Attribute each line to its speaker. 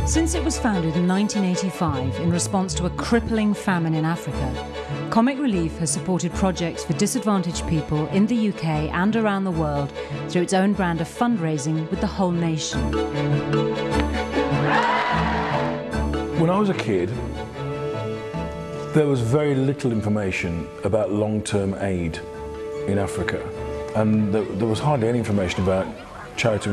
Speaker 1: Since it was founded in 1985 in response to a crippling famine in Africa, Comic Relief has supported projects for disadvantaged people in the UK and around the world through its own brand of fundraising with the whole nation.
Speaker 2: When I was a kid, there was very little information about long-term aid in Africa, and there was hardly any information about charitable